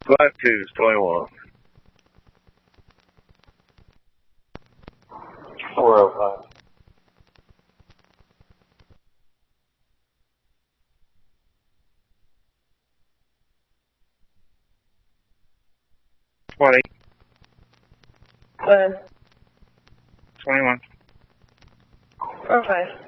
5 2 is 21. 405. 20. 11. 21. 45.